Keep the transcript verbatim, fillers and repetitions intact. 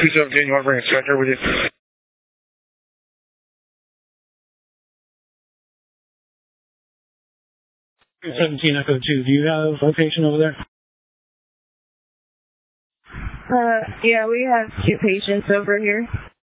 two seventeen, you want to bring a stretcher with you? two seventeen Echo two, do you have location over there? Uh, yeah, we have two patients over here.